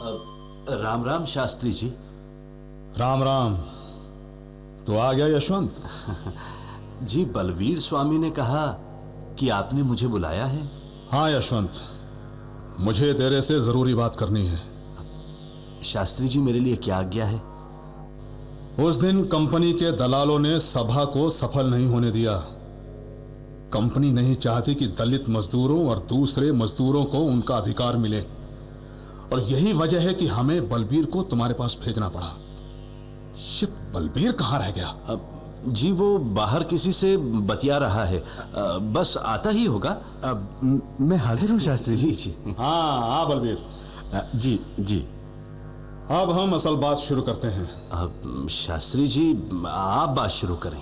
राम राम शास्त्री जी। राम राम। तो आ गया यशवंत? जी, बलवीर स्वामी ने कहा कि आपने मुझे बुलाया है। हाँ यशवंत, मुझे तेरे से जरूरी बात करनी है। शास्त्री जी, मेरे लिए क्या आज्ञा है? उस दिन कंपनी के दलालों ने सभा को सफल नहीं होने दिया। कंपनी नहीं चाहती कि दलित मजदूरों और दूसरे मजदूरों को उनका अधिकार मिले, और यही वजह है कि हमें बलबीर को तुम्हारे पास भेजना पड़ा। ये बलबीर कहाँ रह गया? जी, वो बाहर किसी से बतिया रहा है, बस आता ही होगा। मैं हाजिर हूँ शास्त्री जी। जी। हाँ बलबीर। जी जी। अब हम असल बात शुरू करते हैं। शास्त्री जी, आप बात शुरू करें।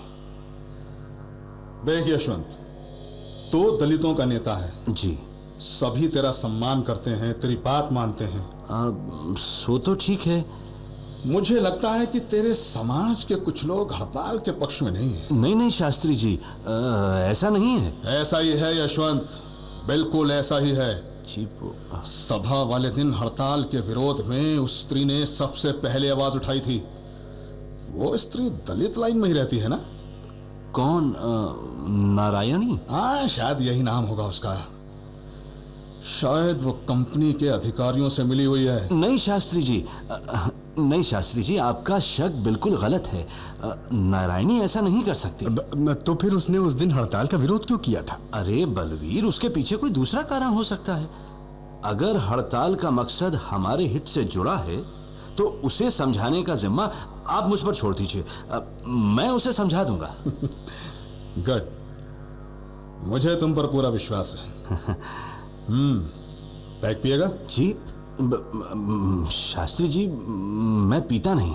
देख यशवंत, तो दलितों का नेता है जी। सभी तेरा सम्मान करते हैं, तेरी बात मानते हैं। सो तो ठीक है। मुझे लगता है कि तेरे समाज के कुछ लोग हड़ताल के पक्ष में नहीं है। नहीं शास्त्री जी, ऐसा नहीं है। ऐसा ही है यशवंत, बिल्कुल ऐसा ही है जी। सभा वाले दिन हड़ताल के विरोध में उस स्त्री ने सबसे पहले आवाज उठाई थी। वो स्त्री दलित लाइन में ही रहती है ना? कौन? नारायणी? हाँ, शायद यही नाम होगा उसका। शायद वो कंपनी के अधिकारियों से मिली हुई है। नहीं शास्त्री जी, नहीं शास्त्री जी, आपका शक बिल्कुल गलत है। नारायणी ऐसा नहीं कर सकती। तो फिर उसने उस दिन हड़ताल का विरोध क्यों किया था? अरे बलवीर, उसके पीछे कोई दूसरा कारण हो सकता है। अगर हड़ताल का मकसद हमारे हित से जुड़ा है तो उसे समझाने का जिम्मा आप मुझ पर छोड़ दीजिए। मैं उसे समझा दूंगा। गुड, मुझे तुम पर पूरा विश्वास है। पैक पिएगा? जी शास्त्री जी, मैं पीता नहीं।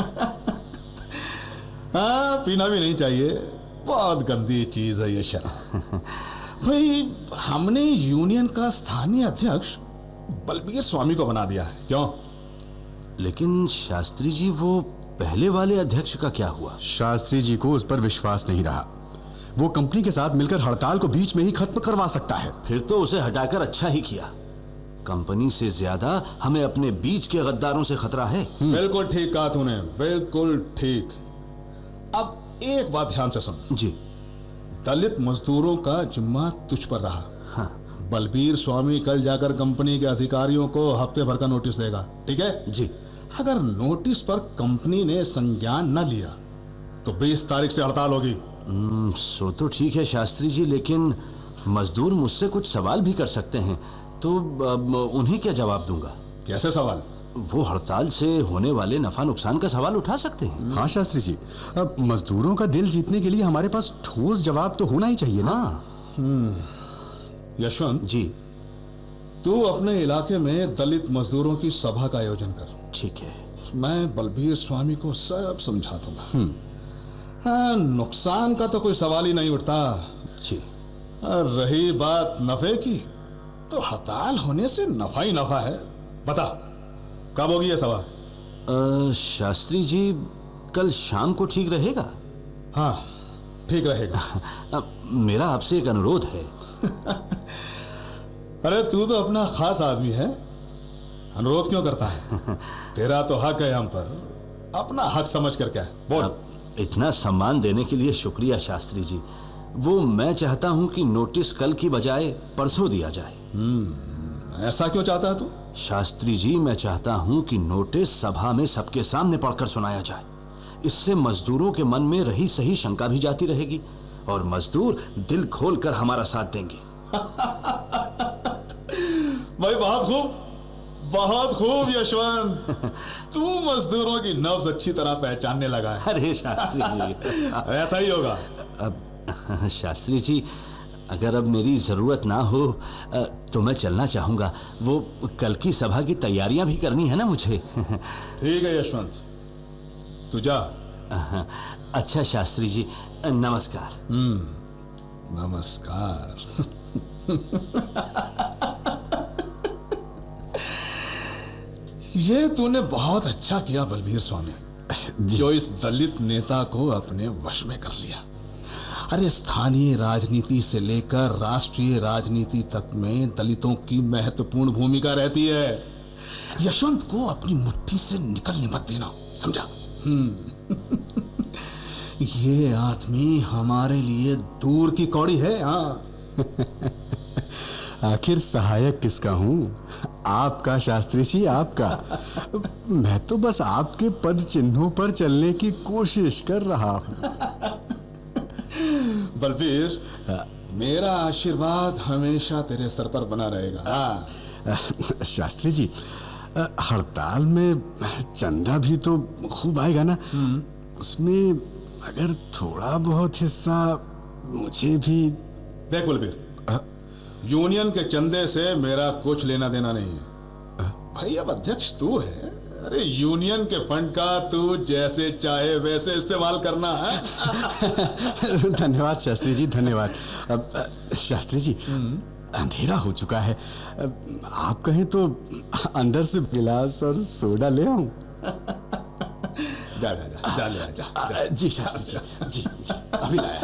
हाँ, पीना भी नहीं चाहिए, बहुत गंदी चीज है ये शराब। भाई, हमने यूनियन का स्थानीय अध्यक्ष बलबीर स्वामी को बना दिया है। क्यों? लेकिन शास्त्री जी, वो पहले वाले अध्यक्ष का क्या हुआ? शास्त्री जी को उस पर विश्वास नहीं रहा। वो कंपनी के साथ मिलकर हड़ताल को बीच में ही खत्म करवा सकता है। फिर तो उसे हटाकर अच्छा ही किया। कंपनी से ज्यादा हमें अपने बीच के गद्दारों से खतरा है। बिल्कुल ठीक कहा तूने, बिल्कुल ठीक। अब एक बात ध्यान से सुन। जी। दलित मजदूरों का जिम्मा तुझ पर रहा। हाँ। बलबीर स्वामी कल जाकर कंपनी के अधिकारियों को हफ्ते भर का नोटिस देगा, ठीक है? जी। अगर नोटिस पर कंपनी ने संज्ञान न लिया तो 20 तारीख से हड़ताल होगी। सो तो ठीक है शास्त्री जी, लेकिन मजदूर मुझसे कुछ सवाल भी कर सकते हैं, तो उन्हें क्या जवाब दूंगा? कैसे सवाल? वो हड़ताल से होने वाले नफा नुकसान का सवाल उठा सकते हैं। हाँ शास्त्री जी, अब मजदूरों का दिल जीतने के लिए हमारे पास ठोस जवाब तो होना ही चाहिए ना। यशवंत जी। तू अपने इलाके में दलित मजदूरों की सभा का आयोजन कर। ठीक है। मैं बलबीर स्वामी को सब समझा दूंगा। हाँ, नुकसान का तो कोई सवाल ही नहीं उठता। जी। रही बात नफे की, तो हड़ताल होने से नफा ही नफा है। बता, कब होगी ये सभा? शास्त्री जी, कल शाम को ठीक रहेगा? हाँ, ठीक रहेगा। मेरा आपसे एक अनुरोध है। अरे तू तो अपना खास आदमी है, अनुरोध क्यों करता है? तेरा तो हक है हम पर, अपना हक समझ कर क्या है, बोल। इतना सम्मान देने के लिए शुक्रिया शास्त्री जी। वो मैं चाहता हूं कि नोटिस कल की बजाय परसों दिया जाए। ऐसा क्यों चाहता है तू? शास्त्री जी, मैं चाहता हूं कि नोटिस सभा में सबके सामने पढ़कर सुनाया जाए। इससे मजदूरों के मन में रही सही शंका भी जाती रहेगी और मजदूर दिल खोलकर हमारा साथ देंगे। भाई, बहुत खूब यशवंत। तू मजदूरों की नब्ज अच्छी तरह पहचानने लगा है। अरे शास्त्री जी, ऐसा ही होगा। अब शास्त्री जी, अगर अब मेरी जरूरत ना हो तो मैं चलना चाहूंगा। वो कल की सभा की तैयारियां भी करनी है ना मुझे। ठीक है यशवंत, तू जा। अच्छा शास्त्री जी, नमस्कार। नमस्कार। ये तूने बहुत अच्छा किया बलबीर स्वामी, जो इस दलित नेता को अपने वश में कर लिया। अरे, स्थानीय राजनीति से लेकर राष्ट्रीय राजनीति तक में दलितों की महत्वपूर्ण भूमिका रहती है। यशवंत को अपनी मुट्ठी से निकलने मत देना, समझा? ये आदमी हमारे लिए दूर की कौड़ी है। हाँ। आखिर सहायक किसका हूं? आपका शास्त्री जी, आपका। मैं तो बस आपके पद चिन्हों पर चलने की कोशिश कर रहा हूं। बलबीर, मेरा आशीर्वाद हमेशा तेरे सर पर बना रहेगा। हाँ। शास्त्री जी, हड़ताल में चंदा भी तो खूब आएगा ना? उसमें अगर थोड़ा बहुत हिस्सा मुझे भी। देख बलबीर, यूनियन के चंदे से मेरा कुछ लेना देना नहीं है भाई। अब अध्यक्ष तू है। अरे यूनियन के फंड का तू जैसे चाहे वैसे इस्तेमाल करना है। धन्यवाद शास्त्री जी, धन्यवाद। अब शास्त्री जी, अंधेरा हो चुका है। आप कहें तो अंदर से गिलास और सोडा ले आऊं? जा जा जा, जा ले आ, जा। जी शास्त्री जी, जी, जी, अभी लाया।